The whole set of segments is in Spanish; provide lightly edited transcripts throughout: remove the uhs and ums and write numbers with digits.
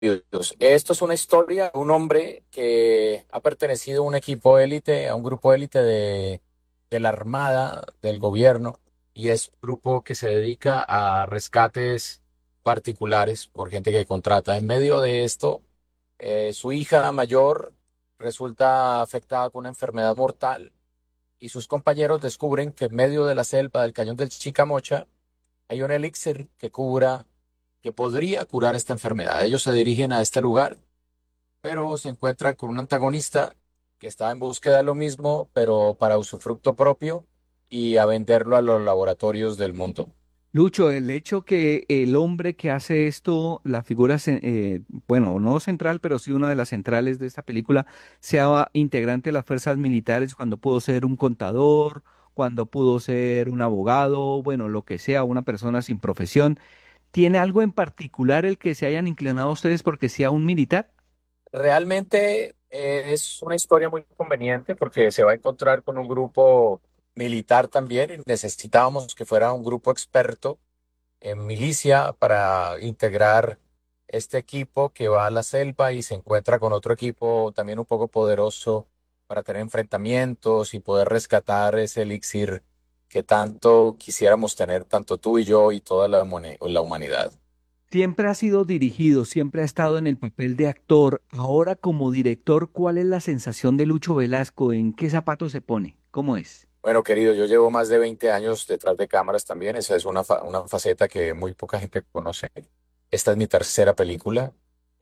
Esto es una historia de un hombre que ha pertenecido a un equipo élite, a un grupo élite de la Armada, del gobierno, y es un grupo que se dedica a rescates particulares por gente que contrata. En medio de esto, su hija mayor resulta afectada con una enfermedad mortal y sus compañeros descubren que en medio de la selva del cañón del Chicamocha hay un elixir que podría curar esta enfermedad. Ellos se dirigen a este lugar, pero se encuentran con un antagonista que está en búsqueda de lo mismo, pero para usufructo propio y a venderlo a los laboratorios del mundo. Lucho, el hecho que el hombre que hace esto, la figura, bueno, no central, pero sí una de las centrales de esta película, sea integrante de las fuerzas militares cuando pudo ser un contador, cuando pudo ser un abogado, bueno, lo que sea, una persona sin profesión, ¿tiene algo en particular el que se hayan inclinado ustedes porque sea un militar? Realmente es una historia muy conveniente porque se va a encontrar con un grupo militar también y necesitábamos que fuera un grupo experto en milicia para integrar este equipo que va a la selva y se encuentra con otro equipo también un poco poderoso para tener enfrentamientos y poder rescatar ese elixir que tanto quisiéramos tener, tanto tú y yo y toda la humanidad. Siempre ha sido dirigido, siempre ha estado en el papel de actor. Ahora como director, ¿cuál es la sensación de Lucho Velasco? ¿En qué zapato se pone? ¿Cómo es? Bueno, querido, yo llevo más de 20 años detrás de cámaras también. Esa es una faceta que muy poca gente conoce. Esta es mi tercera película.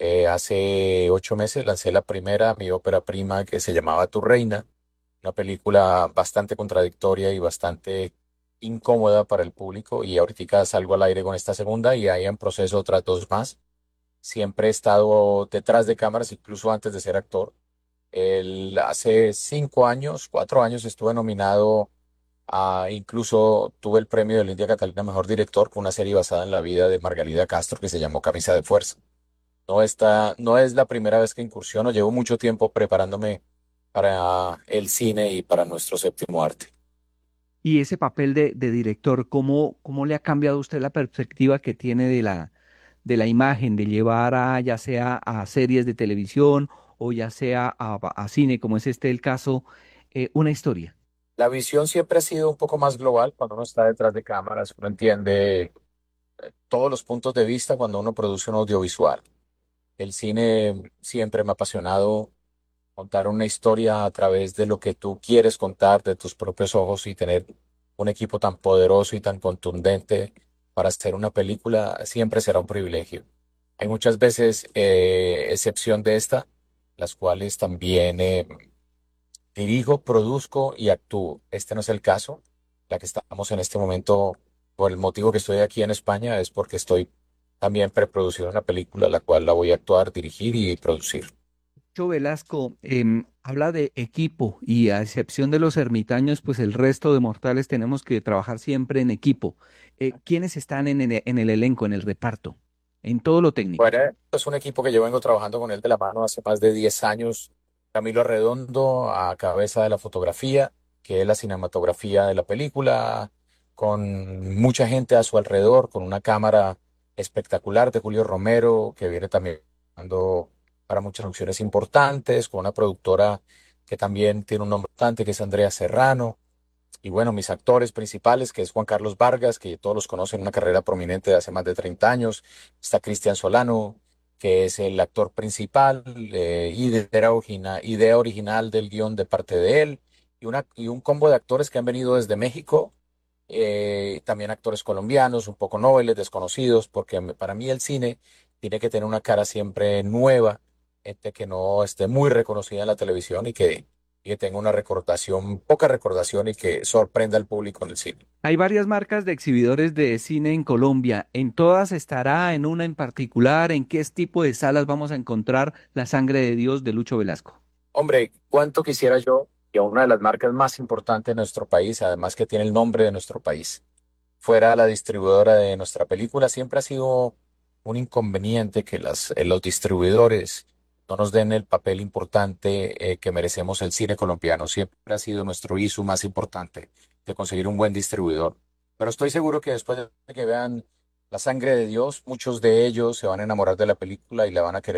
Hace 8 meses lancé la primera, mi ópera prima, que se llamaba Tu Reina, una película bastante contradictoria y bastante incómoda para el público. Y ahorita salgo al aire con esta segunda y hay en proceso otras dos más. Siempre he estado detrás de cámaras, incluso antes de ser actor. Hace 5 años, 4 años estuve nominado incluso tuve el premio de la India Catalina Mejor Director por una serie basada en la vida de Margarida Castro que se llamó Camisa de Fuerza. No es la primera vez que incursiono, llevo mucho tiempo preparándome para el cine y para nuestro séptimo arte. Y ese papel de director, ¿cómo le ha cambiado a usted la perspectiva que tiene de la imagen, de llevar a, ya sea a series de televisión o ya sea a cine, como es este el caso, una historia? La visión siempre ha sido un poco más global cuando uno está detrás de cámaras, uno entiende todos los puntos de vista cuando uno produce un audiovisual. El cine siempre me ha apasionado contar una historia a través de lo que tú quieres contar de tus propios ojos y tener un equipo tan poderoso y tan contundente para hacer una película siempre será un privilegio. Hay muchas veces, excepción de esta, las cuales también dirijo, produzco y actúo. Este no es el caso. La que estamos en este momento, por el motivo que estoy aquí en España, es porque estoy también preproduciendo una película, la cual la voy a actuar, dirigir y producir. Cho Velasco habla de equipo y a excepción de los ermitaños, pues el resto de mortales tenemos que trabajar siempre en equipo. ¿Quiénes están en el elenco, en el reparto, en todo lo técnico? Bueno, es un equipo que yo vengo trabajando con él de la mano hace más de 10 años. Camilo Arredondo a cabeza de la fotografía, que es la cinematografía de la película, con mucha gente a su alrededor, con una cámara espectacular de Julio Romero, que viene también dando para muchas funciones importantes, con una productora que también tiene un nombre importante, que es Andrea Serrano. Y bueno, mis actores principales, que es Juan Carlos Vargas, que todos los conocen, una carrera prominente de hace más de 30 años. Está Cristian Solano, que es el actor principal, idea original del guión de parte de él. Y un combo de actores que han venido desde México, también actores colombianos, un poco noveles, desconocidos, porque para mí el cine tiene que tener una cara siempre nueva, gente que no esté muy reconocida en la televisión y que tenga una recordación, poca recordación y que sorprenda al público en el cine. Hay varias marcas de exhibidores de cine en Colombia. ¿En todas estará, en una en particular? ¿En qué tipo de salas vamos a encontrar La Sangre de Dios de Lucho Velasco? Hombre, cuánto quisiera yo que una de las marcas más importantes de nuestro país, además que tiene el nombre de nuestro país, fuera la distribuidora de nuestra película. Siempre ha sido un inconveniente que los distribuidores no nos den el papel importante que merecemos el cine colombiano. Siempre ha sido nuestro ISU más importante de conseguir un buen distribuidor. Pero estoy seguro que después de que vean La sangre de Dios, muchos de ellos se van a enamorar de la película y la van a querer